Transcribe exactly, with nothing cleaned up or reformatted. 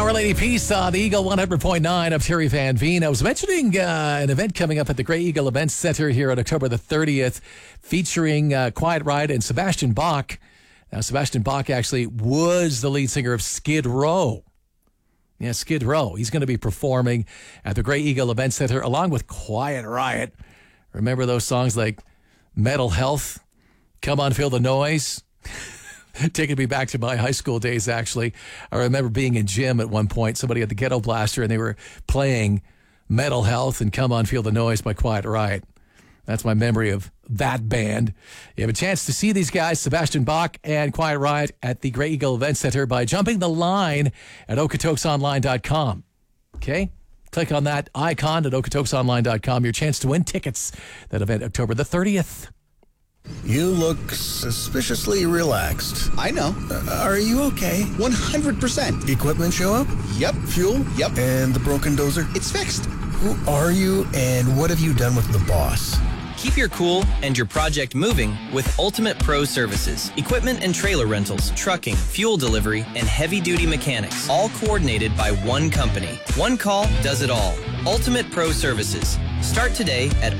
Our Lady Peace on the Eagle one hundred point nine of Terry Van Veen. I was mentioning uh, an event coming up at the Grey Eagle Events Center here on October the thirtieth, featuring uh, Quiet Riot and Sebastian Bach. Now, Sebastian Bach actually was the lead singer of Skid Row. Yeah, Skid Row. He's going to be performing at the Grey Eagle Events Center along with Quiet Riot. Remember those songs like Metal Health, Come On Feel the Noise? Taking me back to my high school days, actually. I remember being in gym at one point. Somebody had the Ghetto Blaster, and they were playing Metal Health and Come On Feel the Noise by Quiet Riot. That's my memory of that band. You have a chance to see these guys, Sebastian Bach and Quiet Riot, at the Grey Eagle Event Center by jumping the line at okotoks online dot com. Okay? Click on that icon at okotoks online dot com. Your chance to win tickets. That event, October the thirtieth. You look suspiciously relaxed. I know. Uh, are you okay? one hundred percent. Equipment show up? Yep. Fuel? Yep. And the broken dozer? It's fixed. Who are you and what have you done with the boss? Keep your cool and your project moving with Ultimate Pro Services. Equipment and trailer rentals, trucking, fuel delivery, and heavy-duty mechanics. All coordinated by one company. One call does it all. Ultimate Pro Services. Start today at